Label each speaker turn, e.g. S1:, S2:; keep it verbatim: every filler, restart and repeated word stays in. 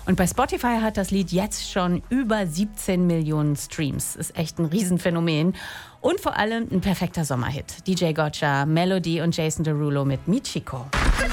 S1: Und bei Spotify hat das Lied jetzt schon über siebzehn Millionen Streams. Ist echt ein Riesenphänomen. Und vor allem ein perfekter Sommerhit. D J Gotcha, Melody und Jason Derulo mit Michiko.